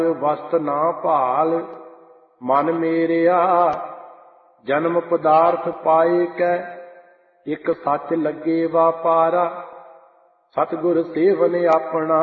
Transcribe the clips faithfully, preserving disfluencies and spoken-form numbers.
ਵਸਤ ਨਾ ਭਾਲ ਮਨ ਮੇਰਿਆ, ਜਨਮ ਪਦਾਰਥ ਪਾਏ ਕੈ ਇਕ ਸੱਚ ਲੱਗੇ ਵਾਪਾਰਾ। ਸਤਿਗੁਰ ਸੇਵਨ ਆਪਣਾ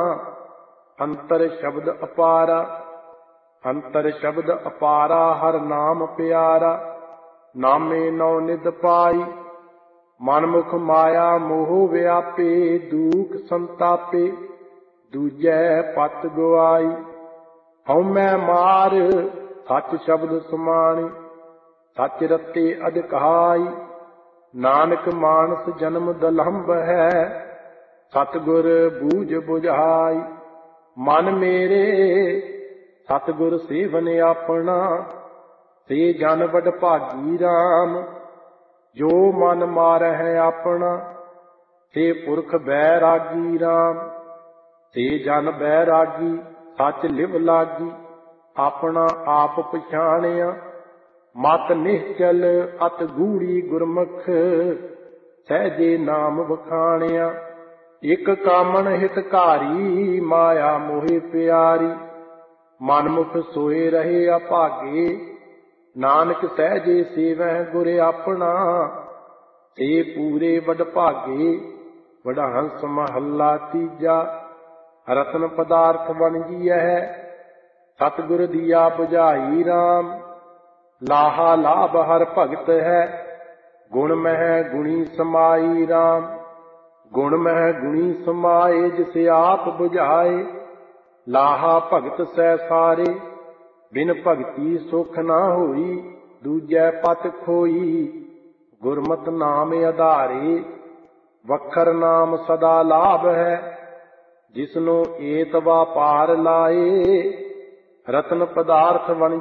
ਅੰਤਰ ਸ਼ਬਦ ਅਪਾਰਾ। ਅੰਤਰ ਸ਼ਬਦ ਅਪਾਰਾ ਹਰ ਨਾਮ ਪਿਆਰਾ, ਨਾਮੇ ਨੌ ਨਿਧ ਪਾਈ। ਮਨਮੁਖ ਮਾਇਆ ਮੋਹ ਵਿਆਪੇ, ਦੂਖ ਸੰਤਾਪੇ ਦੂਜੈ ਪਤ ਗਵਾਈ। ਹਉਮੈ ਮਾਰ ਸੱਚ ਸ਼ਬਦ ਸਮਾਣੀ, ਸੱਚ ਰਤੇ ਅਧਿਕਾਈ। ਨਾਨਕ ਮਾਨਸ ਜਨਮ ਦਲੰਭ ਹੈ, ਸਤਿਗੁਰ ਬੂਝ ਬੁਝਾਈ। ਮਨ ਮੇਰੇ ਸਤਿਗੁਰ ਸੇਵਨ ਆਪਣਾ, ਸੇ ਜਨ ਵਡ ਭਾਗੀ ਰਾਮ। ਜੋ ਮਨ ਮਾਰਹਿ ਆਪਣਾ, ਸੇ ਪੁਰਖ ਬੈਰਾਗੀ ਰਾਮ। ਸੇ ਜਨ ਬੈਰਾਗੀ ਸੱਚ ਲਿਵ ਲਾਗੀ, ਆਪਣਾ ਆਪ ਪਛਾਣਿਆ। ਮਤ ਨਿਸ਼ਚਲ ਅਤ ਗੂੜੀ ਗੁਰਮੁਖ, ਸਹਿਜੇ ਨਾਮ ਵਖਾਣਿਆ। ਇਕ ਕਾਮਣ ਹਿਤਕਾਰੀ, ਮਾਇਆ ਮੋਹਿ ਪਿਆਰੀ। ਮਨਮੁਖ ਸੋਏ ਰਹੇ ਅਭਾਗੇ, ਨਾਨਕ ਸਹਿਜੇ ਸੇਵਹਿ ਗੁਰ ਆਪਣਾ। ਸੇ ਪੂਰੇ ਵਡ ਭਾਗੇ, ਵਡਹੰਸ ਮਹੱਲਾ ਤੀਜਾ। ਰਤਨ ਪਦਾਰਥ ਵਣਜੀਐ, ਸਤਿਗੁਰ ਦੀਆ ਬੁਝਾਈ ਰਾਮ। ਲਾਹਾ ਲਾਭ ਹਰ ਭਗਤ ਹੈ, ਗੁਣ ਮਹਿ ਗੁਣੀ ਸਮਾਈ ਰਾਮ। ਗੁਣ ਮਹਿ ਗੁਣੀ ਸਮਾਏ, ਜਿਸ ਆਪ ਬੁਝਾਏ। ਲਾਹਾ ਭਗਤ ਸਹਿ ਸਾਰੇ, ਬਿਨ ਭਗਤੀ ਸੁਖ ਨਾ ਹੋਈ। ਦੂਜੈ ਪਤ ਖੋਈ, ਗੁਰਮਤਿ ਨਾਮ ਆਧਾਰੇ। ਵਖਰ ਨਾਮ ਸਦਾ ਲਾਭ ਹੈ, ਜਿਸਨੂੰ ਏਤ ਵਾਪਾਰ ਲਾਏ। ਰਤਨ ਪਦਾਰਥ ਵਣ